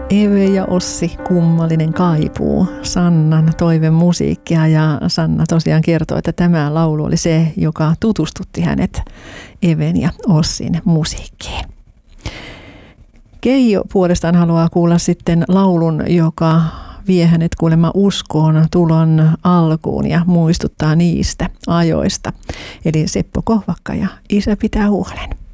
Eve ja Ossi, kummallinen kaipuu, Sannan toivemusiikkia, ja Sanna tosiaan kertoi, että tämä laulu oli se, joka tutustutti hänet Even ja Ossin musiikkiin. Keijo puolestaan haluaa kuulla sitten laulun, joka vie hänet kuulemma uskoon tulon alkuun ja muistuttaa niistä ajoista. Eli Seppo Kohvakka ja Isä pitää huolen.